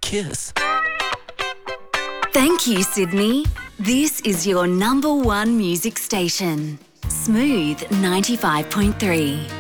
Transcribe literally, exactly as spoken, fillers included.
kiss. Thank you, Sydney. This is your number one music station. Smooth ninety-five point three.